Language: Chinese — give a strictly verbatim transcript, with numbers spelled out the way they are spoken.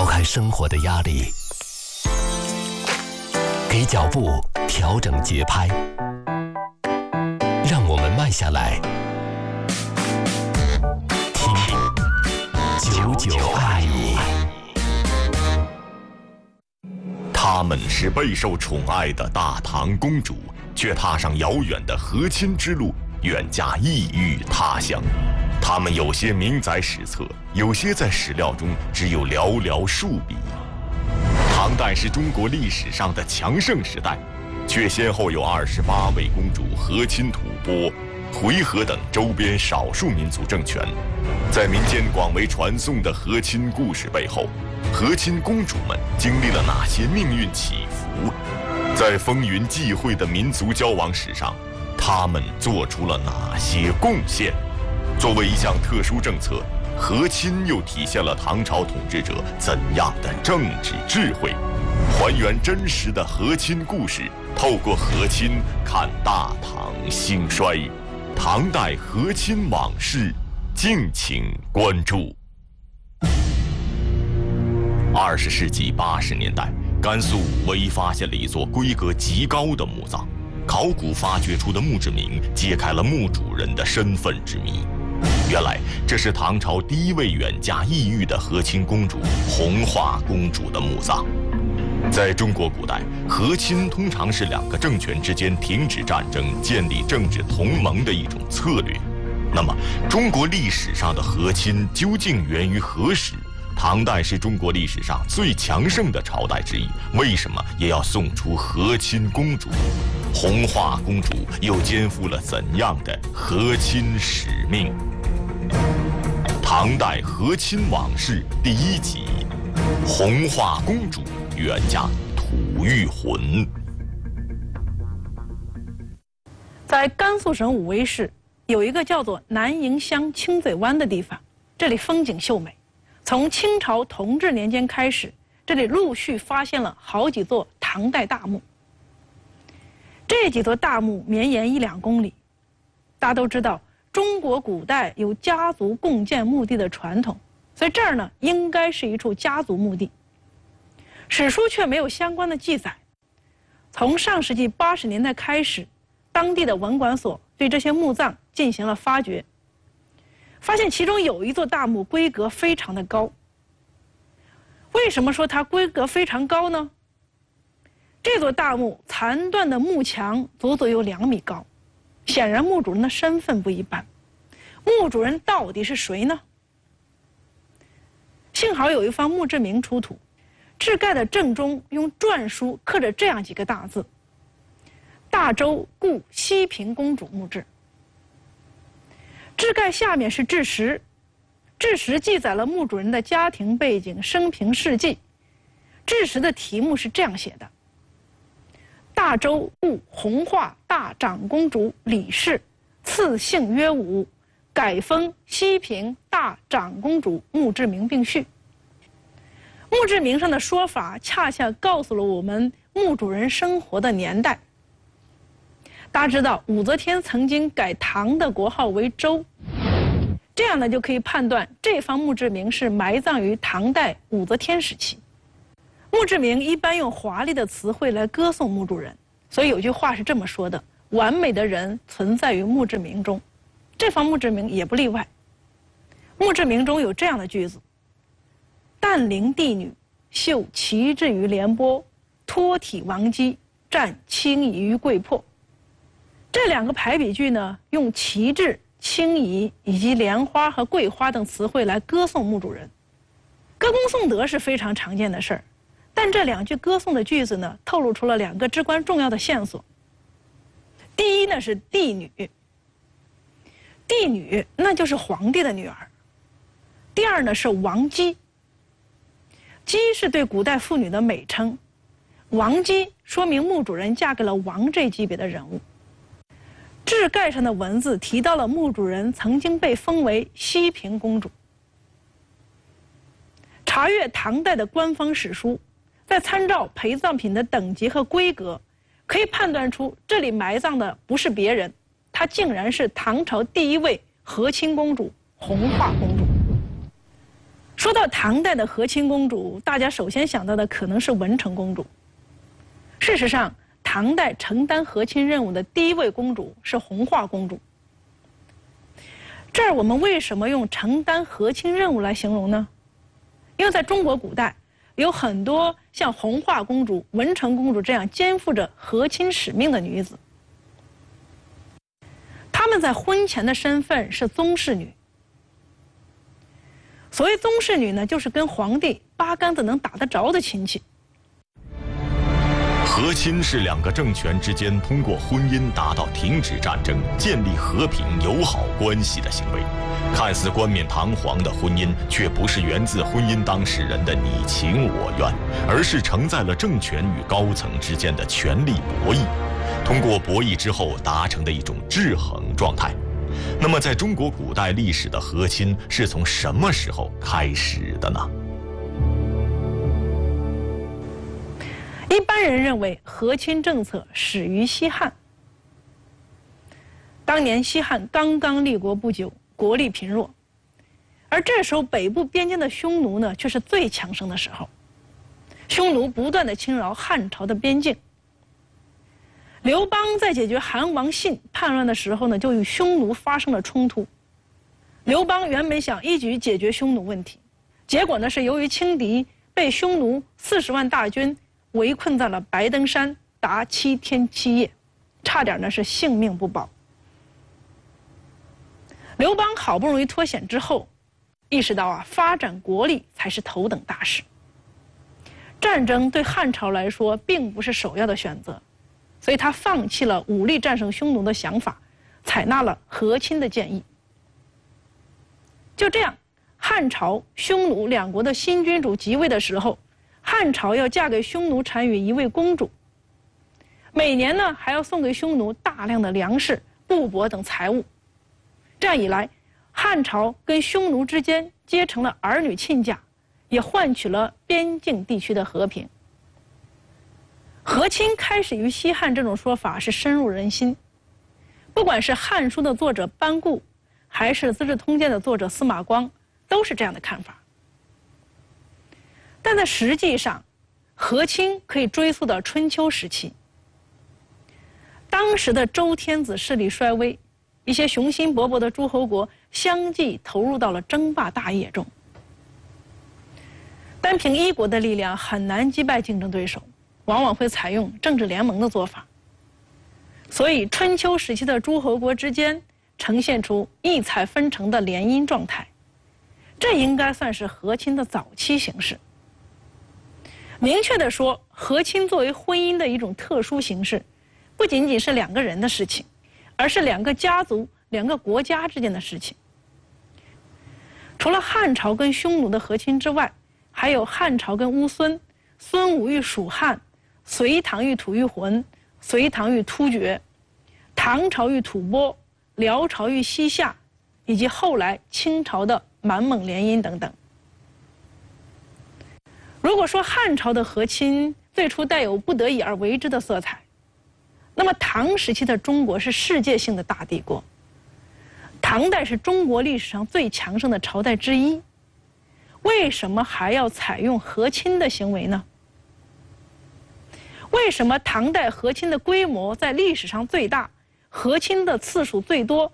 开生活的压力，给脚步调整节拍，让我们慢下来，听九九爱你。 她们是备受宠爱的大唐公主，却踏上遥远的和亲之路，远嫁异域他乡。她们有些名载史册，有些在史料中只有寥寥数笔。唐代是中国历史上的强盛时代，却先后有二十八位公主和亲吐蕃、回纥等周边少数民族政权。在民间广为传颂的和亲故事背后，和亲公主们经历了哪些命运起伏？在风云际会的民族交往史上，她们做出了哪些贡献？作为一项特殊政策，和亲又体现了唐朝统治者怎样的政治智慧？还原真实的和亲故事，透过和亲看大唐兴衰。唐代和亲往事，敬请关注。二十世纪八十年代，甘肃武威发现了一座规格极高的墓葬，考古发掘出的墓志铭揭开了墓主人的身份之谜。原来这是唐朝第一位远嫁异域的和亲公主红化公主的墓葬。在中国古代，和亲通常是两个政权之间停止战争、建立政治同盟的一种策略。那么，中国历史上的和亲究竟源于何时？唐代是中国历史上最强盛的朝代之一，为什么也要送出和亲公主？红化公主又肩负了怎样的和亲使命？唐代和亲往事第一集：红化公主远嫁吐谷浑。 在甘肃省武威市有一个叫做南营乡清嘴湾的地方，这里风景秀美。从清朝同治年间开始，这里陆续发现了好几座唐代大墓。这几座大墓绵延一两公里。大家都知道，中国古代有家族共建墓地的传统，所以这儿呢应该是一处家族墓地。史书却没有相关的记载。从上世纪八十年代开始，当地的文管所对这些墓葬进行了发掘，发现其中有一座大墓规格非常的高。为什么说它规格非常高呢？这座大墓残断的墓墙足足有两米高，显然墓主人的身份不一般。墓主人到底是谁呢？幸好有一方墓志铭出土，志盖的正中用篆书刻着这样几个大字：大周故西平公主墓志。志盖下面是志实，志实记载了墓主人的家庭背景、生平事迹。志实的题目是这样写的：大周故红化大长公主李氏，赐姓曰武，改封西平大长公主，墓志铭并序。墓志铭上的说法恰恰告诉了我们墓主人生活的年代。大家知道，武则天曾经改唐的国号为周，这样呢就可以判断这方墓志铭是埋葬于唐代武则天时期。墓志铭一般用华丽的词汇来歌颂墓主人，所以有句话是这么说的：完美的人存在于墓志铭中。这方墓志铭也不例外。墓志铭中有这样的句子：淡陵帝女，绣旗帜于廉颇，托体王姬，战轻夷于桂魄。这两个排比句呢，用旗帜、轻夷以及莲花和桂花等词汇来歌颂墓主人。歌功颂德是非常常见的事儿，但这两句歌颂的句子呢，透露出了两个至关重要的线索。第一呢是帝女，帝女那就是皇帝的女儿。第二呢是王姬，姬是对古代妇女的美称，王姬说明墓主人嫁给了王这级别的人物。志盖上的文字提到了墓主人曾经被封为西平公主。查阅唐代的官方史书，再参照陪葬品的等级和规格，可以判断出这里埋葬的不是别人，她竟然是唐朝第一位和亲公主红化公主。 说到唐代的和亲公主，大家首先想到的可能是文成公主。事实上，唐代承担和亲任务的第一位公主是红化公主。这儿我们为什么用承担和亲任务来形容呢？因为在中国古代，有很多像红化公主、文成公主这样肩负着和亲使命的女子。她们在婚前的身份是宗室女。所谓宗室女呢，就是跟皇帝八竿子能打得着的亲戚。 和亲是两个政权之间通过婚姻达到停止战争、建立和平友好关系的行为。看似冠冕堂皇的婚姻，却不是源自婚姻当事人的你情我愿，而是承载了政权与高层之间的权力博弈，通过博弈之后达成的一种制衡状态。那么，在中国古代历史的和亲是从什么时候开始的呢？ 一般人认为和亲政策始于西汉。当年西汉刚刚立国不久，国力贫弱，而这时候北部边境的匈奴呢，却是最强盛的时候。匈奴不断地侵扰汉朝的边境。刘邦在解决韩王信叛乱的时候呢，就与匈奴发生了冲突。刘邦原本想一举解决匈奴问题，结果呢是由于轻敌，被匈奴四十万大军围困在了白登山达七天七夜，差点呢是性命不保。刘邦好不容易脱险之后，意识到啊，发展国力才是头等大事。战争对汉朝来说并不是首要的选择，所以他放弃了武力战胜匈奴的想法，采纳了和亲的建议。就这样，汉朝、匈奴两国的新君主即位的时候，汉朝要嫁给匈奴单于一位公主，每年呢还要送给匈奴大量的粮食、布帛等财物。这样一来，汉朝跟匈奴之间结成了儿女亲家，也换取了边境地区的和平。和亲开始于西汉这种说法是深入人心，不管是《汉书》的作者班固，还是《资治通鉴》的作者司马光，都是这样的看法。但在实际上，和亲可以追溯到春秋时期。当时的周天子势力衰微，一些雄心勃勃的诸侯国相继投入到了争霸大业中。单凭一国的力量很难击败竞争对手，往往会采用政治联盟的做法。所以春秋时期的诸侯国之间呈现出异彩纷呈的联姻状态，这应该算是和亲的早期形式。明确地说，和亲作为婚姻的一种特殊形式，不仅仅是两个人的事情，而是两个家族、两个国家之间的事情。除了汉朝跟匈奴的和亲之外，还有汉朝跟乌孙、孙武与蜀汉、隋唐与吐谷浑、隋唐与突厥、唐朝与吐蕃、辽朝与西夏，以及后来清朝的满蒙联姻等等。如果说汉朝的和亲最初带有不得已而为之的色彩，那么唐时期的中国是世界性的大帝国，唐代是中国历史上最强盛的朝代之一，为什么还要采用和亲的行为呢？为什么唐代和亲的规模在历史上最大，和亲的次数最多，